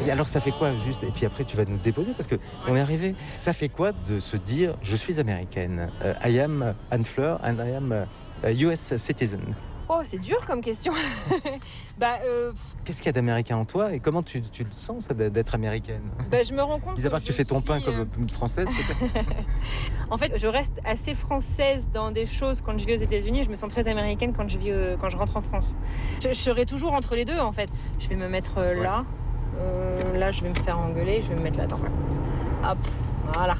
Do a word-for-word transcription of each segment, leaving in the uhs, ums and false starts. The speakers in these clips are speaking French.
Et alors ça fait quoi juste ? Et puis après tu vas nous déposer parce que on est arrivé. Ça fait quoi de se dire je suis américaine, uh, I am Anne Fleur and I am a U S citizen. Oh, c'est dur comme question. bah, euh... Qu'est-ce qu'il y a d'américain en toi et comment tu, tu le sens ça, d'être américaine ? Bah, je me rends compte. Mis à part que tu fais ton suis... pain comme une française peut-être. En fait, je reste assez française dans des choses quand je vis aux États-Unis. Je me sens très américaine quand je vis, euh, quand je rentre en France. Je, je serai toujours entre les deux en fait. Je vais me mettre euh, là. Ouais. Euh, là, je vais me faire engueuler. Je vais me mettre là-dedans. Hop, voilà.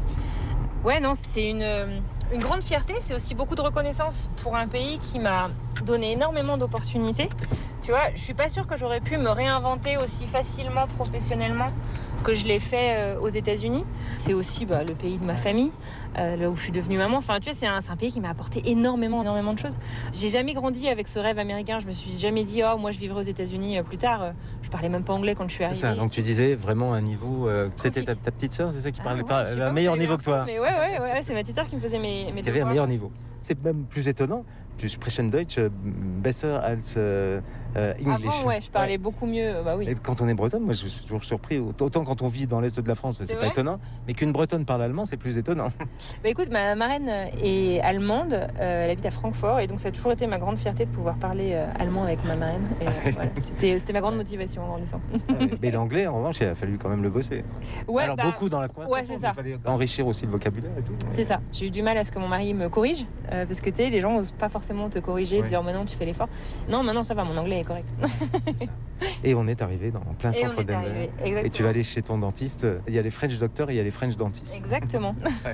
Ouais, non, c'est une, une grande fierté. C'est aussi beaucoup de reconnaissance pour un pays qui m'a donné énormément d'opportunités. Tu vois, je suis pas sûre que j'aurais pu me réinventer aussi facilement professionnellement que je l'ai fait euh, aux États-Unis. C'est aussi bah, le pays de ma famille, euh, là où je suis devenue maman. Enfin, tu vois, c'est un, c'est un pays qui m'a apporté énormément, énormément de choses. J'ai jamais grandi avec ce rêve américain. Je me suis jamais dit, oh, moi, je vivrai aux États-Unis euh, plus tard. Euh, je parlais même pas anglais quand je suis arrivée. C'est ça. Donc tu disais vraiment un niveau. Euh, c'était ta, ta petite sœur, c'est ça qui parlait ah, pas, ouais, un meilleur niveau que toi. Mais ouais, ouais, ouais, c'est ma petite sœur qui me faisait mes, mes qui avait un meilleur niveau. C'est même plus étonnant. Tu sprechen Deutsch besser als euh, English. Avant, ouais, je parlais ouais. beaucoup mieux. Bah oui. Et quand on est bretonne, moi, je suis toujours surpris. Autant quand on vit dans l'est de la France, c'est, c'est pas étonnant. Mais qu'une bretonne parle allemand, c'est plus étonnant. Bah écoute, ma marraine est allemande. Euh, elle habite à Francfort, et donc ça a toujours été ma grande fierté de pouvoir parler euh, allemand avec ma marraine. Et, euh, voilà, c'était, c'était ma grande motivation en grandissant. Mais l'anglais, en revanche, il a fallu quand même le bosser. Ouais, Alors bah, beaucoup dans la conversation. Ouais, c'est ça. Il fallait enrichir aussi le vocabulaire et tout. C'est ça. J'ai eu du mal à ce que mon mari me corrige, euh, parce que tu sais, les gens n'osent pas forcément te corriger, ouais. dire maintenant tu fais l'effort. Non, maintenant ça va, mon anglais est correct. C'est ça. Et on est arrivé dans plein centre d'Anvers. Et tu vas aller chez ton dentiste. Il y a les French doctors et il y a les French dentistes. Exactement.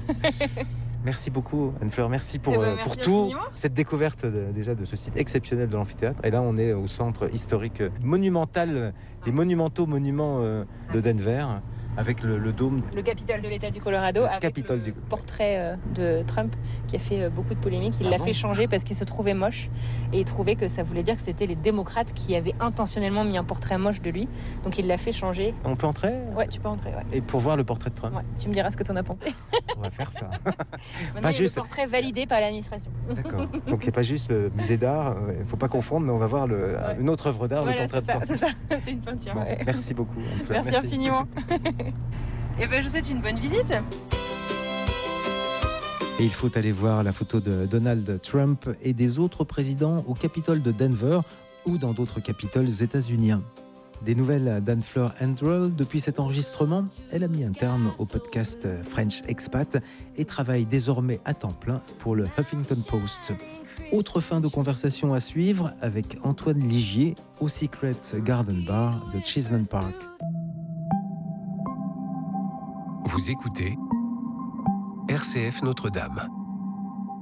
Merci beaucoup Anne-Fleur, merci pour, eh ben, merci pour tout, cette découverte de, déjà de ce site exceptionnel de l'amphithéâtre. Et là on est au centre historique monumental, les monumentaux monuments de Denver, avec le, le dôme. Le Capitole de l'État du Colorado, le avec Capitole le du... portrait de Trump qui a fait beaucoup de polémiques. Il ah l'a bon fait changer parce qu'il se trouvait moche et il trouvait que ça voulait dire que c'était les démocrates qui avaient intentionnellement mis un portrait moche de lui. Donc il l'a fait changer. On peut entrer ? Ouais, tu peux entrer. Ouais. Et pour voir le portrait de Trump ? Ouais, tu me diras ce que tu en as pensé. On va faire ça. Maintenant, pas il y a juste... le portrait validé par l'administration. D'accord. Donc il n'y a pas juste le musée d'art, il ne faut pas confondre, mais on va voir le, ouais. une autre œuvre d'art, voilà, le portrait c'est ça, de Trump. C'est ça, c'est une peinture. Bon, ouais. Merci beaucoup. Merci, merci infiniment. Et ben, je vous souhaite une bonne visite. Et il faut aller voir la photo de Donald Trump et des autres présidents au Capitole de Denver ou dans d'autres capitoles états-uniens. Des nouvelles d'Anne-Fleur Andrell depuis cet enregistrement. Elle a mis un terme au podcast French Expat et travaille désormais à temps plein pour le Huffington Post. Autre fin de conversation à suivre avec Antoine Ligier au Secret Garden Bar de Cheeseman Park. Vous écoutez R C F Notre-Dame.